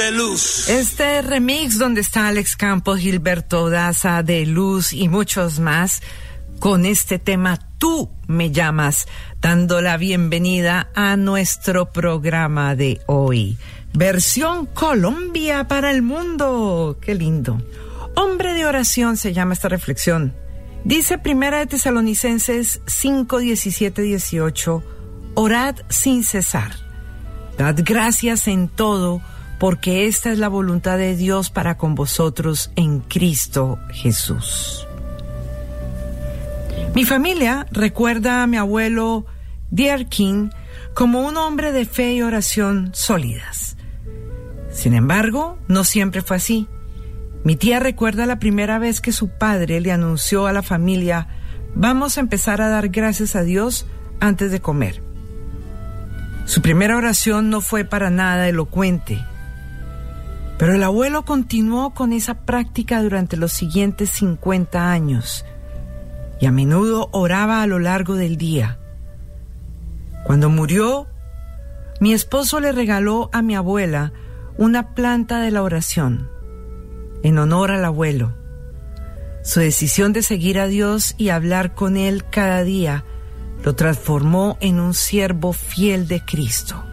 De Luz. Este remix donde está Alex Campos, Gilberto Daza, De Luz y muchos más, con este tema Tú me llamas, dando la bienvenida a nuestro programa de hoy. Versión Colombia para el mundo. ¡Qué lindo! Hombre de oración se llama esta reflexión. Dice Primera de Tesalonicenses 5, 17, 18, orad sin cesar. Dad gracias en todo, porque esta es la voluntad de Dios para con vosotros en Cristo Jesús. Mi familia recuerda a mi abuelo Dierkin como un hombre de fe y oración sólidas. Sin embargo, no siempre fue así. Mi tía recuerda la primera vez que su padre le anunció a la familia: vamos a empezar a dar gracias a Dios antes de comer. Su primera oración no fue para nada elocuente, pero el abuelo continuó con esa práctica durante los siguientes 50 años y a menudo oraba a lo largo del día. Cuando murió, mi esposo le regaló a mi abuela una planta de la oración en honor al abuelo. Su decisión de seguir a Dios y hablar con Él cada día lo transformó en un siervo fiel de Cristo.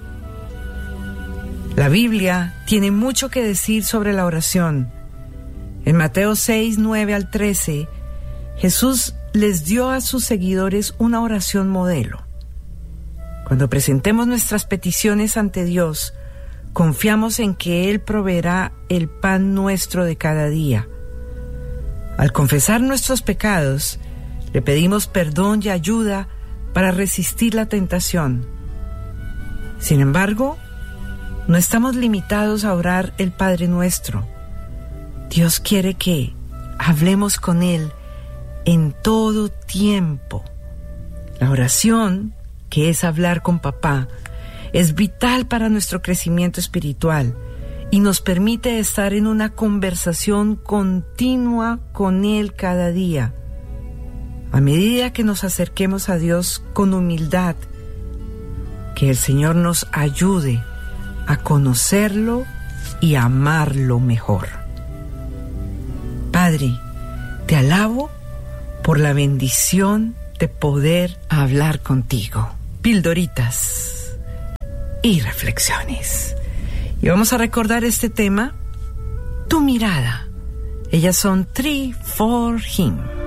La Biblia tiene mucho que decir sobre la oración. En Mateo 6, 9 al 13, Jesús les dio a sus seguidores una oración modelo. Cuando presentemos nuestras peticiones ante Dios, confiamos en que Él proveerá el pan nuestro de cada día. Al confesar nuestros pecados, le pedimos perdón y ayuda para resistir la tentación. Sin embargo, no estamos limitados a orar el Padre Nuestro. Dios quiere que hablemos con Él en todo tiempo. La oración, que es hablar con Papá, es vital para nuestro crecimiento espiritual y nos permite estar en una conversación continua con Él cada día. A medida que nos acerquemos a Dios con humildad, que el Señor nos ayude a conocerlo y a amarlo mejor. Padre, te alabo por la bendición de poder hablar contigo. Pildoritas y reflexiones. Y vamos a recordar este tema, Tu mirada. Ellas son 3 for Him.